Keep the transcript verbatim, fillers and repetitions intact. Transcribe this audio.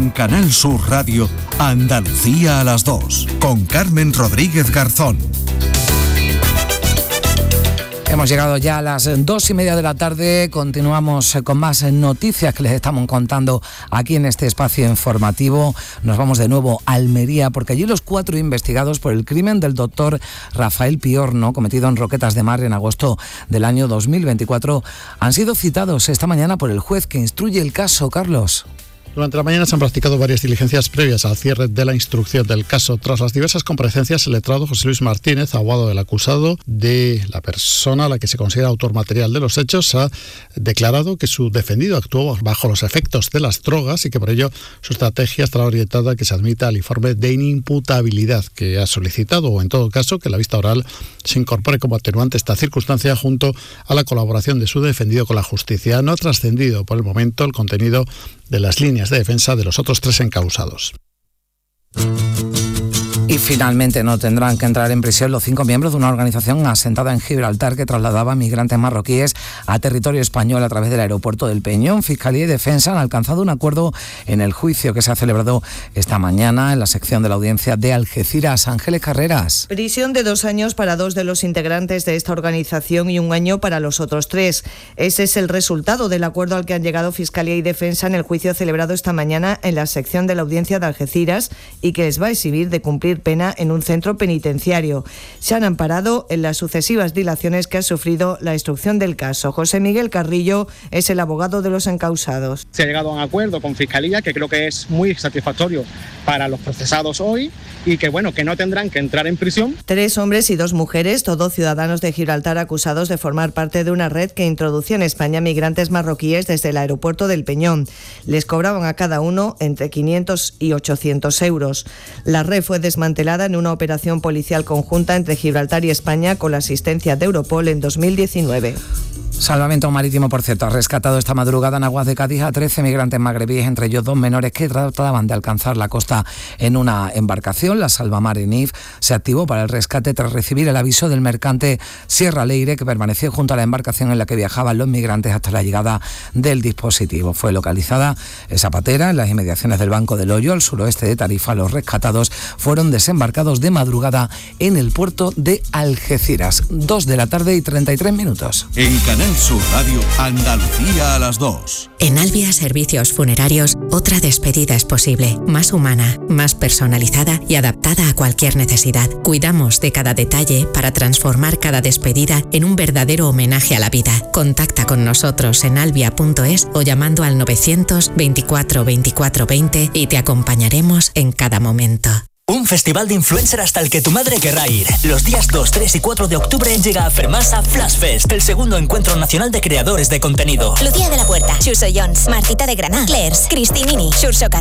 En Canal Sur Radio, Andalucía a las dos, con Carmen Rodríguez Garzón. Hemos llegado ya a las dos y media de la tarde. Continuamos con más noticias que les estamos contando aquí en este espacio informativo. Nos vamos de nuevo a Almería, porque allí los cuatro investigados por el crimen del doctor Rafael Piorno, cometido en Roquetas de Mar en agosto del año dos mil veinticuatro, han sido citados esta mañana por el juez que instruye el caso. Carlos. Durante la mañana se han practicado varias diligencias previas al cierre de la instrucción del caso. Tras las diversas comparecencias, el letrado José Luis Martínez, abogado del acusado, de la persona a la que se considera autor material de los hechos, ha declarado que su defendido actuó bajo los efectos de las drogas y que por ello su estrategia estará orientada a que se admita el informe de inimputabilidad que ha solicitado, o en todo caso que la vista oral se incorpore como atenuante esta circunstancia junto a la colaboración de su defendido con la justicia. No ha trascendido por el momento el contenido de las líneas de defensa de los otros tres encausados. Y finalmente no tendrán que entrar en prisión los cinco miembros de una organización asentada en Gibraltar que trasladaba migrantes marroquíes a territorio español a través del aeropuerto del Peñón. Fiscalía y Defensa han alcanzado un acuerdo en el juicio que se ha celebrado esta mañana en la sección de la audiencia de Algeciras. Ángeles Carreras. Prisión de dos años para dos de los integrantes de esta organización y un año para los otros tres. Ese es el resultado del acuerdo al que han llegado Fiscalía y Defensa en el juicio celebrado esta mañana en la sección de la audiencia de Algeciras y que les va a eximir de cumplir pena en un centro penitenciario. Se han amparado en las sucesivas dilaciones que ha sufrido la instrucción del caso. José Miguel Carrillo es el abogado de los encausados. Se ha llegado a un acuerdo con Fiscalía que creo que es muy satisfactorio para los procesados hoy y que bueno, que no tendrán que entrar en prisión. Tres hombres y dos mujeres, todos ciudadanos de Gibraltar, acusados de formar parte de una red que introducía en España migrantes marroquíes desde el aeropuerto del Peñón. Les cobraban a cada uno entre quinientos y ochocientos euros. La red fue desmantelada en una operación policial conjunta entre Gibraltar y España con la asistencia de Europol en dos mil diecinueve. Salvamento Marítimo, por cierto, ha rescatado esta madrugada en aguas de Cádiz a trece migrantes magrebíes, entre ellos dos menores que trataban de alcanzar la costa en una embarcación. La Salvamar Enif se activó para el rescate tras recibir el aviso del mercante Sierra Leire, que permaneció junto a la embarcación en la que viajaban los migrantes hasta la llegada del dispositivo. Fue localizada esa patera en las inmediaciones del Banco del Hoyo, al suroeste de Tarifa. Los rescatados fueron desembarcados de madrugada en el puerto de Algeciras. Dos de la tarde y treinta y tres minutos. En Canal Sur Radio, Andalucía a las dos. En Albia Servicios Funerarios, otra despedida es posible, más humana, más personalizada y adaptada a cualquier necesidad. Cuidamos de cada detalle para transformar cada despedida en un verdadero homenaje a la vida. Contacta con nosotros en albia punto es o llamando al novecientos veinticuatro veinticuatro veinte y te acompañaremos en cada momento. Un festival de influencer hasta el que tu madre querrá ir. Los días dos, tres y cuatro de octubre llega a Fermasa Flash Fest, el segundo encuentro nacional de creadores de contenido. Lucía de la Puerta, Xuso Jones, Martita de Granada, Clairs, Cristinini, Xurxo